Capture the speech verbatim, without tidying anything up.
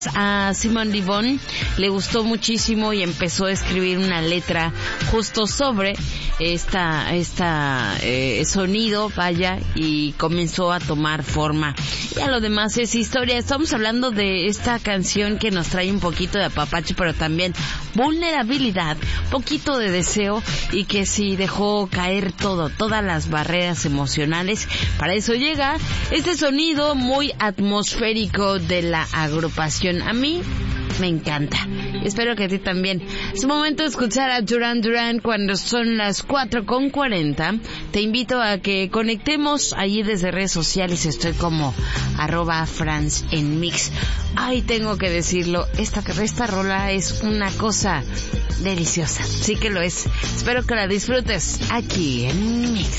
A Simone Le Bon le gustó muchísimo y empezó a escribir una letra justo sobre esta esta eh, sonido, vaya, y comenzó a tomar forma. Ya lo demás es historia. Estamos hablando de esta canción que nos trae un poquito de apapacho, pero también vulnerabilidad, poquito de deseo, y que sí dejó caer todo, todas las barreras emocionales. Para eso llega este sonido muy atmosférico de la agrupación. A mí me encanta. Espero que a ti también. Es momento de escuchar a Duran Duran cuando son las cuatro con cuarenta. Te invito a que conectemos allí desde redes sociales. Estoy como arroba Franz en Mix. Ay, tengo que decirlo, esta, esta rola es una cosa deliciosa. Sí que lo es. Espero que la disfrutes aquí en Mix.